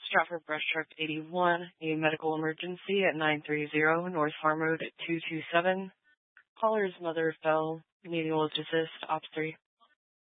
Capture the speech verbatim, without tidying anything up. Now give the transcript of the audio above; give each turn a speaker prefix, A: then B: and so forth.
A: Stratford Brush Truck eighty-one, a medical emergency at nine three zero North Farm Road at two two seven. Caller's mother fell. Needing will desist. Ops three.